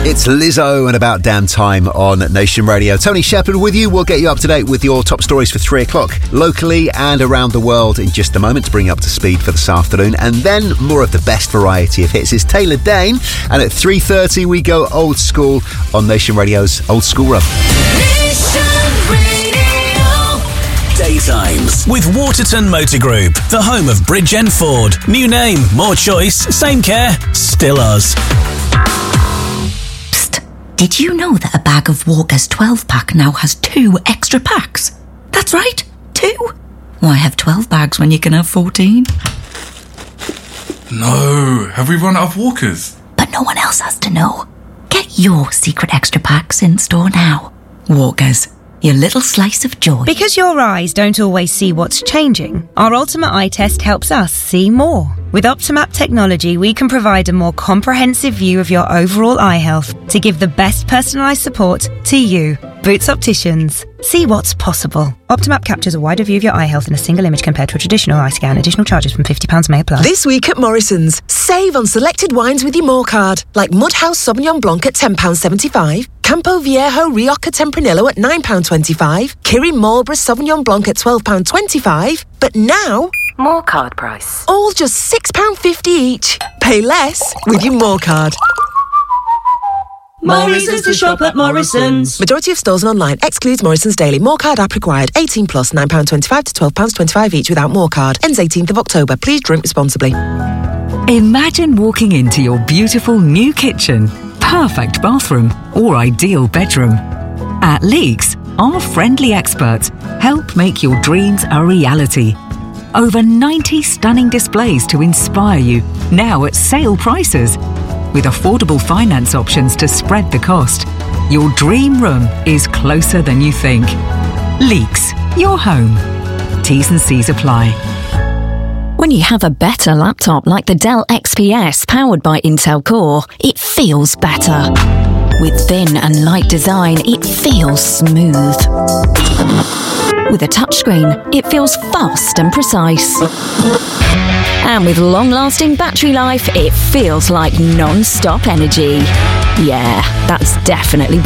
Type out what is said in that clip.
It's Lizzo and About Damn Time on Nation Radio. Tony Shepherd with you. We'll get you up to date with your top stories for 3 o'clock, locally and around the world in just a moment to bring you up to speed for this afternoon. And then more of the best variety of hits is Taylor Dayne. And at 3:30 we go old school on Nation Radio's Old School Run. Daytimes with Waterton Motor Group, the home of Bridgend Ford. New name, more choice, same care, still us. Psst, did you know that a bag of Walker's 12-pack now has 2 extra packs? That's right, 2. Why have 12 bags when you can have 14? No, have we run out of Walkers? But no one else has to know. Get your secret extra packs in store now. Walkers, your little slice of joy. Because your eyes don't always see what's changing, our Ultimate Eye Test helps us see more. With Optimap technology, we can provide a more comprehensive view of your overall eye health to give the best personalised support to you. Boots Opticians. See what's possible. Optimap captures a wider view of your eye health in a single image compared to a traditional eye scan. Additional charges from £50 may apply. This week at Morrison's, save on selected wines with your More card, like Mudhouse Sauvignon Blanc at £10.75, Campo Viejo Rioja Tempranillo at £9.25, Kirin Marlborough Sauvignon Blanc at £12.25, but now... More card price. All just £6.50 each. Pay less with your More card. More reasons to shop at Morrison's. Majority of stores and online. Excludes Morrison's Daily. More card app required. 18 plus, £9.25 to £12.25 each without More card. Ends 18th of October. Please drink responsibly. Imagine walking into your beautiful new kitchen, perfect bathroom or ideal bedroom. At Leeks, our friendly experts help make your dreams a reality. Over 90 stunning displays to inspire you, now at sale prices. With affordable finance options to spread the cost, your dream room is closer than you think. Leeks, your home. T's and C's apply. When you have a better laptop like the Dell XPS powered by Intel Core, it feels better. With thin and light design, it feels smooth. With a touchscreen, it feels fast and precise. And with long-lasting battery life, it feels like non-stop energy. Yeah, that's definitely better.